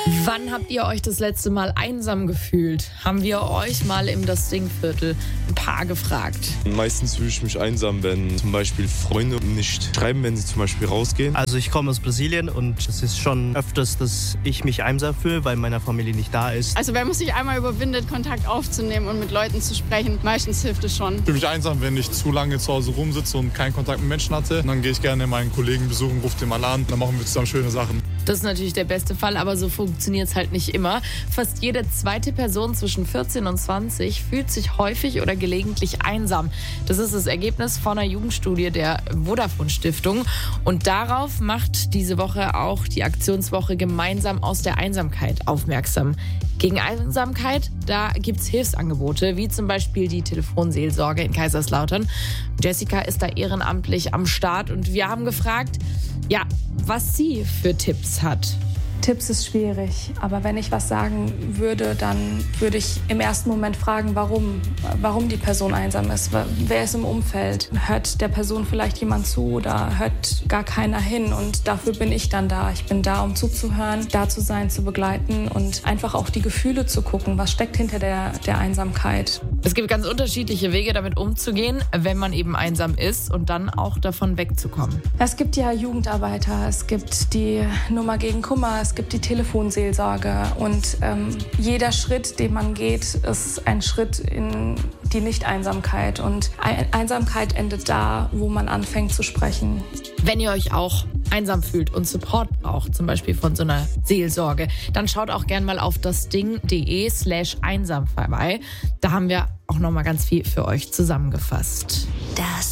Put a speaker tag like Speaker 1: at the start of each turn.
Speaker 1: Wann habt ihr euch das letzte Mal einsam gefühlt? Haben wir euch mal im Das Ding-Viertel ein paar gefragt.
Speaker 2: Meistens fühle ich mich einsam, wenn zum Beispiel Freunde nicht schreiben, wenn sie zum Beispiel rausgehen.
Speaker 3: Also ich komme aus Brasilien und es ist schon öfters, dass ich mich einsam fühle, weil meine Familie nicht da ist.
Speaker 4: Also wenn man sich einmal überwindet, Kontakt aufzunehmen und mit Leuten zu sprechen, meistens hilft es schon.
Speaker 5: Ich fühle mich einsam, wenn ich zu lange zu Hause rumsitze und keinen Kontakt mit Menschen hatte. Und dann gehe ich gerne meinen Kollegen besuchen, rufe den mal an, dann machen wir zusammen schöne Sachen.
Speaker 1: Das ist natürlich der beste Fall, aber so funktioniert es halt nicht immer. Fast jede zweite Person zwischen 14 und 20 fühlt sich häufig oder gelegentlich einsam. Das ist das Ergebnis von einer Jugendstudie der Vodafone Stiftung. Und darauf macht diese Woche auch die Aktionswoche Gemeinsam aus der Einsamkeit aufmerksam. Gegen Einsamkeit, da gibt es Hilfsangebote, wie zum Beispiel die Telefonseelsorge in Kaiserslautern. Jessica ist da ehrenamtlich am Start und wir haben gefragt, ja, was sie für Tipps hat.
Speaker 6: Tipps ist schwierig, aber wenn ich was sagen würde, dann würde ich im ersten Moment fragen, warum die Person einsam ist. Wer ist im Umfeld? Hört der Person vielleicht jemand zu oder hört gar keiner hin? Und dafür bin ich dann da. Ich bin da, um zuzuhören, da zu sein, zu begleiten und einfach auch die Gefühle zu gucken. Was steckt hinter der Einsamkeit?
Speaker 1: Es gibt ganz unterschiedliche Wege, damit umzugehen, wenn man eben einsam ist und dann auch davon wegzukommen.
Speaker 6: Es gibt ja Jugendarbeiter, es gibt die Nummer gegen Kummer, es gibt die Telefonseelsorge und jeder Schritt, den man geht, ist ein Schritt in die Nicht-Einsamkeit und Einsamkeit endet da, wo man anfängt zu sprechen.
Speaker 1: Wenn ihr euch auch einsam fühlt und Support braucht, zum Beispiel von so einer Seelsorge, dann schaut auch gern mal auf dasding.de/einsam vorbei. Da haben wir auch noch mal ganz viel für euch zusammengefasst.
Speaker 7: Das